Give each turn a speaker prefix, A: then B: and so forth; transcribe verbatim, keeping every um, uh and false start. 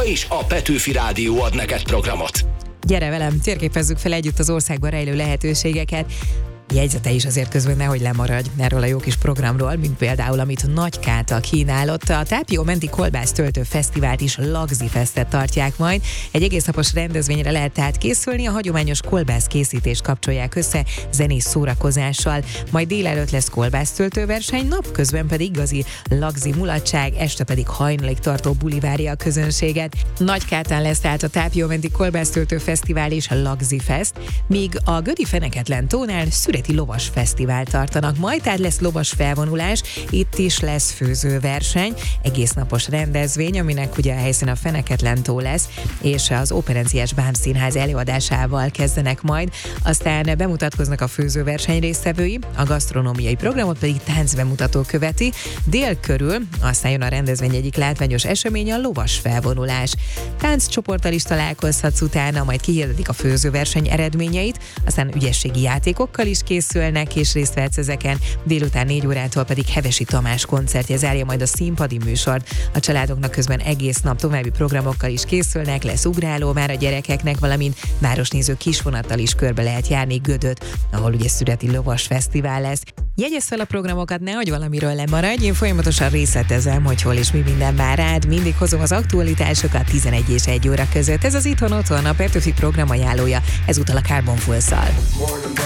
A: is a Petőfi Rádió ad neked programot.
B: Gyere velem, térképezzük fel együtt az országban rejlő lehetőségeket. Jegyzete is azért közben nehogy lemaradj erről a jó kis programról, mint például, amit Nagykáta kínálott. A Tápió menti Kolbász Töltő Fesztivált is Lagzi Festet tartják majd. Egy egész napos rendezvényre lehet tehát készülni, a hagyományos kolbász készítést kapcsolják össze zenés szórakozással. Majd délelőtt lesz kolbász töltőverseny, napközben pedig igazi lagzi mulatság, este pedig hajnalig tartó buli várja a közönséget. Nagykátán lesz tehát a Tápió menti Kolbász Töltő Fesztivál és Lagzi Fest, míg a Gödi Feneketlen tónál lovas fesztivál tartanak, majd tehát lesz lovas felvonulás, itt is lesz főzőverseny, egész napos rendezvény, aminek ugye a helyszín a Feneketlen tó lesz, és az Operenciás Bábszínház előadásával kezdenek majd, aztán bemutatkoznak a főzőverseny résztvevői, a gasztronómiai programot pedig táncbemutató követi, dél körül aztán jön a rendezvény egyik látványos eseménye, a lovas felvonulás. Tánccsoporttal is találkozhatsz utána, majd kihirdetik a főzőverseny eredményeit, aztán ügyességi játékokkal is készülnek, és részt vehetsz ezeken. Délután négy órától pedig Hevesi Tamás koncertje zárja majd a színpadi műsort. A családoknak közben egész nap további programokkal is készülnek, lesz ugráló már a gyerekeknek, valamint városnéző kisvonattal is körbe lehet járni Gödöt, ahol ugye szüreti lovas fesztivál lesz. Jegyezz fel a programokat, nehogy valamiről lemaradj, én folyamatosan részletezem, hogy hol és mi minden vár rád, mindig hozom az aktualitásokat tizenegy és egy óra között. Ez az Itthon Otthon, a Petőfi program ajánlója, ezúttal a Carbon Pulse-szal.